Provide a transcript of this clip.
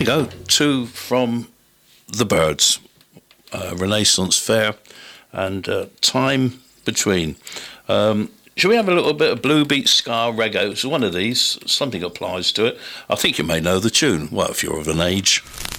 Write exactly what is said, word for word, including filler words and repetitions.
we go. Two from the Byrds, uh, Renaissance Fair, and uh, Time Between. Um, shall we have a little bit of blue beat ska reggae? It's one of these. Something applies to it. I think you may know the tune. Well, if you're of an age.